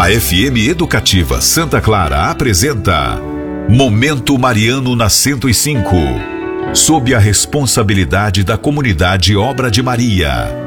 A FM Educativa Santa Clara apresenta Momento Mariano na 105, sob a responsabilidade da comunidade Obra de Maria.